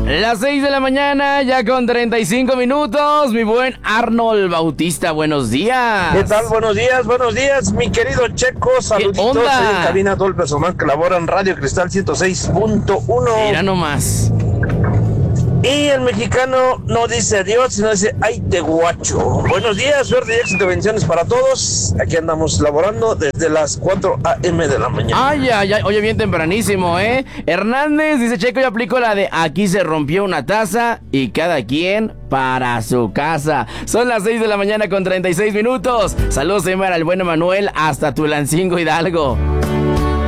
Las 6 de la mañana, ya con 35 minutos. Mi buen Arnold Bautista, buenos días. ¿Qué tal? Buenos días, mi querido Checo. Saluditos. ¿Qué onda? Soy en cabina todo el personal que labora en Radio Cristal 106.1. Mira nomás. Y el mexicano no dice adiós, sino dice ay te guacho. Buenos días, suerte y éxito y bendiciones para todos. Aquí andamos laborando desde las 4 a.m. de la mañana. Ay, oye, bien tempranísimo, ¿eh? Hernández dice, Checo, yo aplico la de aquí se rompió una taza y cada quien para su casa. Son las 6 de la mañana con 36 minutos. Saludos, para el buen Manuel, hasta Tulancingo, Hidalgo.